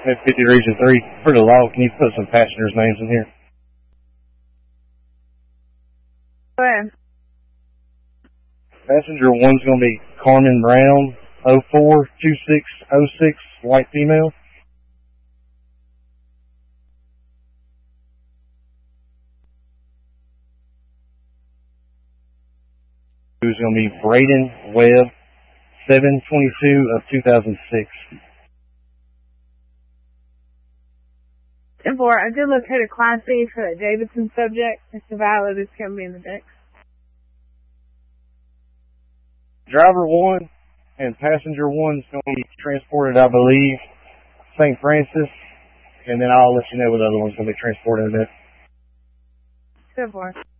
50 Region 3. For the law, can you put some passengers' names in here? Go ahead. Passenger 1's going to be Carmen Brown, 042606, white female. Who's going to be Braden Webb, 7/22 of 2006. And for I did locate a Class B for that Davidson subject. It's a valid. It's going to be in the deck. Driver 1 and passenger 1 is going to be transported, I believe, St. Francis, and then I'll let you know what the other one's going to be transported in. 10-4.